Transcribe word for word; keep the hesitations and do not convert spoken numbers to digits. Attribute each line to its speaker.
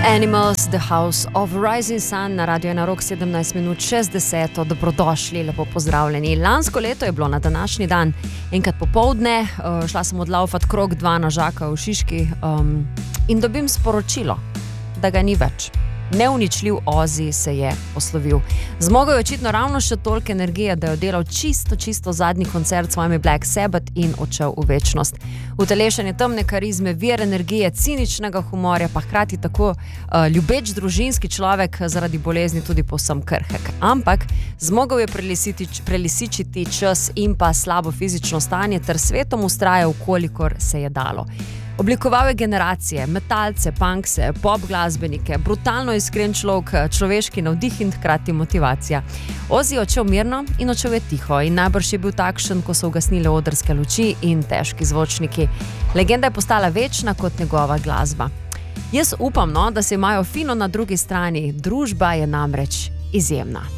Speaker 1: Animals, The House of Rising Sun na Radio ena Rock sedemnajst minut šestdeset. Dobrodošli, lepo pozdravljeni. Lansko leto je bilo na današnji dan enkrat popoldne, šla sem odlaufat krog dva na Žaka v Šiški um, in dobim sporočilo, da ga ni več. Neuničljiv Ozzy se je poslovil. Zmogel je očitno ravno še toliko energije, da je oddelal čisto, čisto zadnji koncert s svojimi Black Sabbath in odšel v večnost. Utelešenje temne karizme, vir energije, ciničnega humorja, pa hkrati tako uh, ljubeč družinski človek, zaradi bolezni tudi povsem krhek. Ampak zmogel je prelisičiti čas in pa slabo fizično stanje ter svetom ustrajal, kolikor se je dalo. Oblikoval je generacije, metalce, punkse, pop glasbenike, brutalno iskren človek, človeški navdih in hkrati motivacija. Ozzy je odšel mirno in odšel je tiho in najbrž je bil takšen, ko so ugasnile odrske luči in težki zvočniki. Legenda je postala večna kot njegova glasba. Jaz upam, no, da se imajo fino na drugi strani, družba je namreč izjemna.